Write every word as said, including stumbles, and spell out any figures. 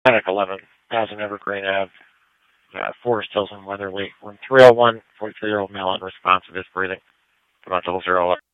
Attic eleven thousand Evergreen Ave, uh, Forest Hills in Weatherly. Room three oh one, forty-three-year-old male unresponsive, is breathing. About double zero.